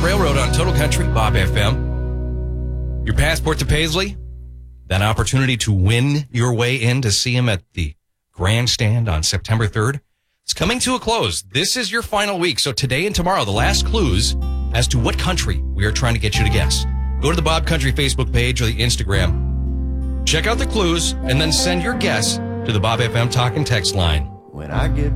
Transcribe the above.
Railroad on Total Country, Bob FM. Your passport to Paisley, that opportunity to win your way in to see him at the grandstand on September 3rd. It's coming to a close. This is your final week. So today and tomorrow, the last clues as to what country we are trying to get you to guess. Go to the Bob Country Facebook page or the Instagram. Check out the clues and then send your guess to the Bob FM talk and text line. When I get